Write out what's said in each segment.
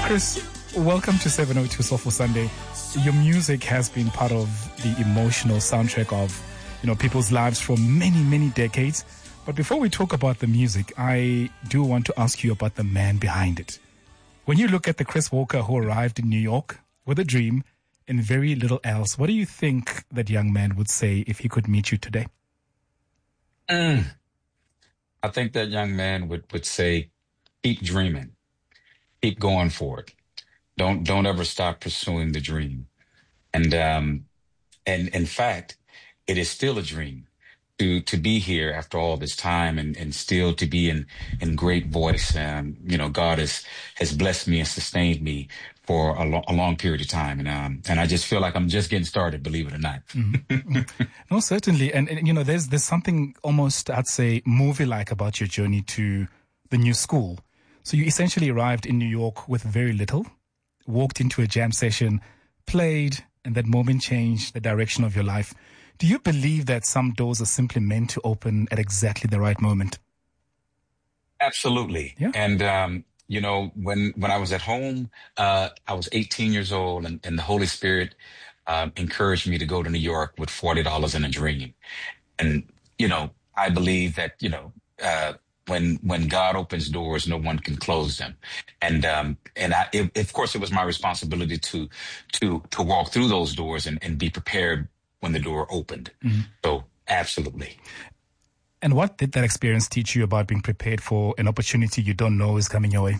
Chris, welcome to 702 Soulful Sunday. Your music has been part of the emotional soundtrack of, people's lives for many, many decades. But before we talk about the music, I do want to ask you about the man behind it. When you look at the Chris Walker who arrived in New York with a dream and very little else, what do you think that young man would say if he could meet you today? I think that young man would say, keep dreaming, keep going for it. Don't ever stop pursuing the dream. And in fact, it is still a dream to be here after all this time and still to be in great voice. God has blessed me and sustained me for a long period of time. And I just feel like I'm just getting started, believe it or not. Mm-hmm. No, certainly. And there's something almost, I'd say, movie-like about your journey to the new school. So you essentially arrived in New York with very little, walked into a jam session, played, and that moment changed the direction of your life. Do you believe that some doors are simply meant to open at exactly the right moment? Absolutely. Yeah. And, when I was at home, I was 18 years old and the Holy Spirit encouraged me to go to New York with $40 and a dream. And, I believe that, when God opens doors, no one can close them. And of course, it was my responsibility to walk through those doors and be prepared when the door opened. Mm-hmm. So absolutely. And what did that experience teach you about being prepared for an opportunity you don't know is coming your way?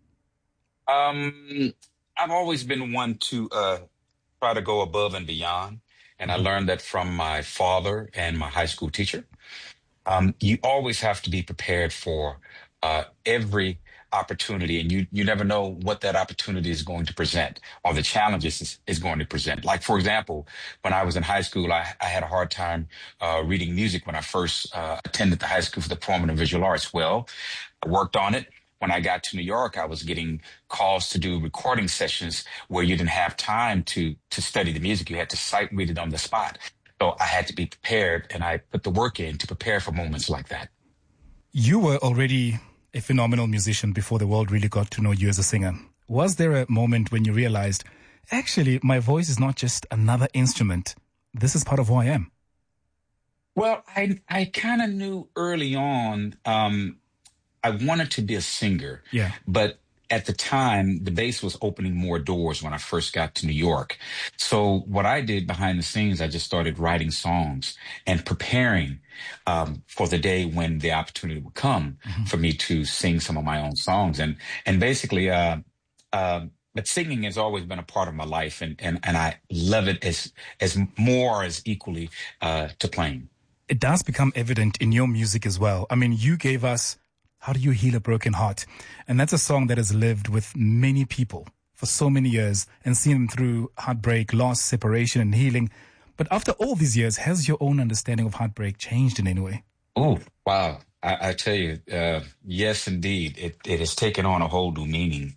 I've always been one to try to go above and beyond. And I learned that from my father and my high school teacher. You always have to be prepared for every opportunity, and you never know what that opportunity is going to present or the challenges is going to present. Like, for example, when I was in high school, I had a hard time reading music when I first attended the High School for the Performing and Visual Arts. Well, I worked on it. When I got to New York, I was getting calls to do recording sessions where you didn't have time to study the music. You had to sight read it on the spot. So I had to be prepared, and I put the work in to prepare for moments like that. You were already a phenomenal musician before the world really got to know you as a singer. Was there a moment when you realized, actually, my voice is not just another instrument. This is part of who I am? Well, I kind of knew early on I wanted to be a singer. Yeah. But at the time, the bass was opening more doors when I first got to New York. So what I did behind the scenes, I just started writing songs and preparing for the day when the opportunity would come for me to sing some of my own songs. And basically, but singing has always been a part of my life, and I love it as more as equally to playing. It does become evident in your music as well. I mean, you gave us How Do You Heal a Broken Heart? And that's a song that has lived with many people for so many years and seen them through heartbreak, loss, separation, and healing. But after all these years, has your own understanding of heartbreak changed in any way? Oh, wow. I tell you, yes, indeed. It has taken on a whole new meaning.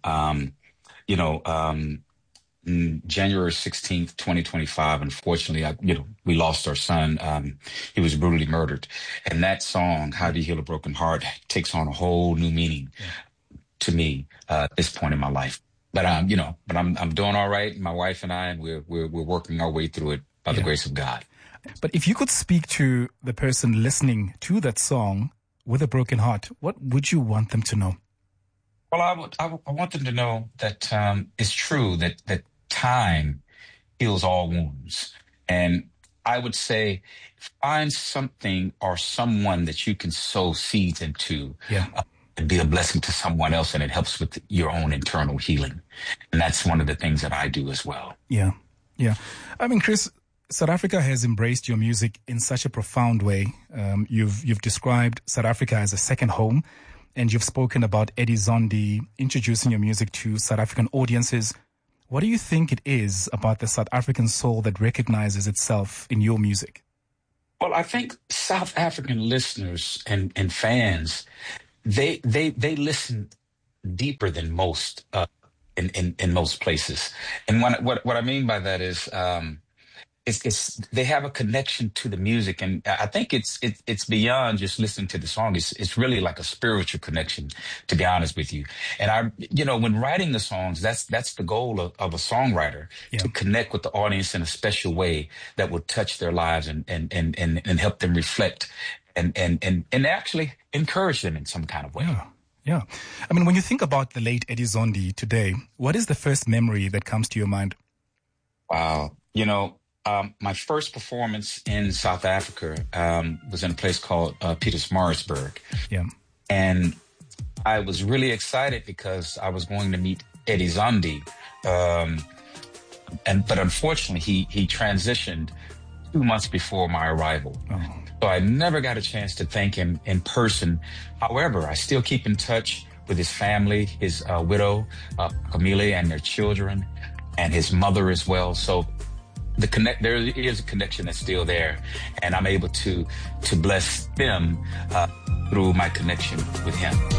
January 16th, 2025, unfortunately, we lost our son. He was brutally murdered. And that song, How Do You Heal a Broken Heart, takes on a whole new meaning to me at this point in my life. But I'm doing all right. My wife and I, and we're working our way through it by the grace of God. But if you could speak to the person listening to that song with a broken heart, what would you want them to know? Well, I want them to know that it's true that time heals all wounds. And I would say find something or someone that you can sow seeds into and be a blessing to someone else, and it helps with your own internal healing. And that's one of the things that I do as well. Yeah. I mean, Chris, South Africa has embraced your music in such a profound way. You've described South Africa as a second home. And you've spoken about Eddie Zondi introducing your music to South African audiences. What do you think it is about the South African soul that recognizes itself in your music? Well, I think South African listeners and fans, they listen deeper than most in most places. And what I mean by that is it's they have a connection to the music, and I think it's beyond just listening to the song. It's really like a spiritual connection, to be honest with you. And when writing the songs, that's the goal of a songwriter, Yeah. to connect with the audience in a special way that will touch their lives and help them reflect and actually encourage them in some kind of way. Yeah. Yeah. I mean, when you think about the late Eddie Zondi today, what is the first memory that comes to your mind? Wow. My first performance in South Africa was in a place called Pietersmaritzburg. Yeah. And I was really excited because I was going to meet Eddie Zondi. But unfortunately, he transitioned 2 months before my arrival. Oh. So I never got a chance to thank him in person. However, I still keep in touch with his family, his widow, Camille, and their children, and his mother as well. So there is a connection that's still there, and I'm able to bless them through my connection with him.